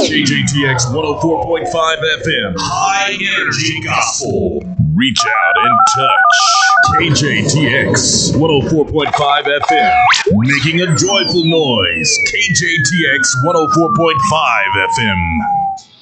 KJTX 104.5 FM. High Energy Gospel. Reach out and touch. KJTX 104.5 FM. Making a joyful noise. KJTX 104.5 FM.